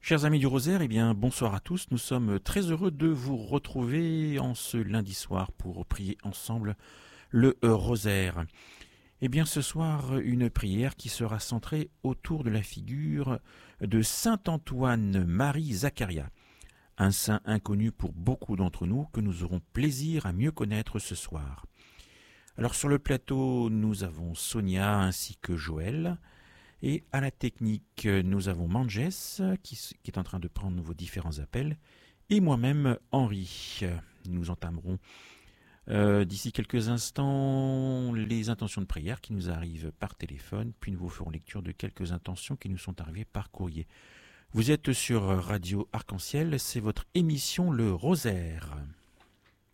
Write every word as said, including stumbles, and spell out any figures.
Chers amis du Rosaire, eh bien bonsoir à tous. Nous sommes très heureux de vous retrouver en ce lundi soir pour prier ensemble le Rosaire. Eh bien ce soir, une prière qui sera centrée autour de la figure de saint Antoine-Marie Zaccaria, un saint inconnu pour beaucoup d'entre nous que nous aurons plaisir à mieux connaître ce soir. Alors sur le plateau, nous avons Sonia ainsi que Joël. Et à la technique, nous avons Manges qui, qui est en train de prendre vos différents appels. Et moi-même, Henri. Nous entamerons euh, d'ici quelques instants les intentions de prière qui nous arrivent par téléphone. Puis nous vous ferons lecture de quelques intentions qui nous sont arrivées par courrier. Vous êtes sur Radio Arc-en-Ciel, c'est votre émission Le Rosaire.